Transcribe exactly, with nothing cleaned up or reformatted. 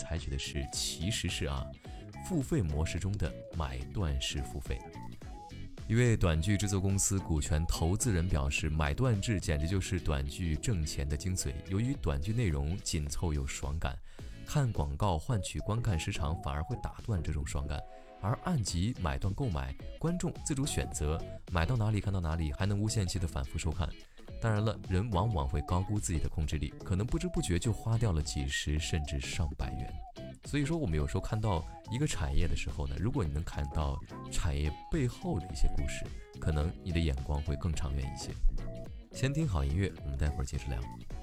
采取的是其实是啊付费模式中的买断式付费。一位短剧制作公司股权投资人表示，买断制简直就是短剧挣钱的精髓。由于短剧内容紧凑又爽感，看广告换取观看时长反而会打断这种爽感，而按集买断购买，观众自主选择买到哪里看到哪里，还能无限期的反复收看。当然了，人往往会高估自己的控制力，可能不知不觉就花掉了几十甚至上百元。所以说我们有时候看到一个产业的时候呢，如果你能看到产业背后的一些故事，可能你的眼光会更长远一些。先听好音乐，我们待会儿接着聊。